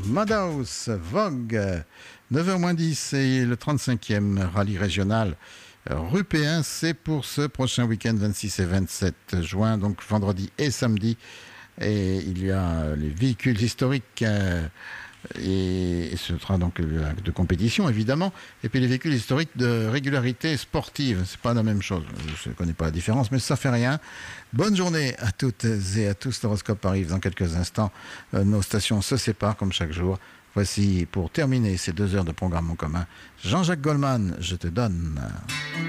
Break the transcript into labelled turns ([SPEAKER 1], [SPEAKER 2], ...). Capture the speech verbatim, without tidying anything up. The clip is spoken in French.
[SPEAKER 1] Madhouse, Vogue, neuf heures moins dix et le trente-cinquième rallye régional rupéen, c'est pour ce prochain week-end vingt-six et vingt-sept juin, donc vendredi et samedi. Et il y a les véhicules historiques euh, et, et ce sera donc de compétition évidemment, et puis les véhicules historiques de régularité sportive, c'est pas la même chose, je ne connais pas la différence, mais ça fait rien. Bonne journée à toutes et à tous, l'horoscope arrive dans quelques instants, euh, nos stations se séparent comme chaque jour. Voici pour terminer ces deux heures de programme en commun, Jean-Jacques Goldman, je te donne.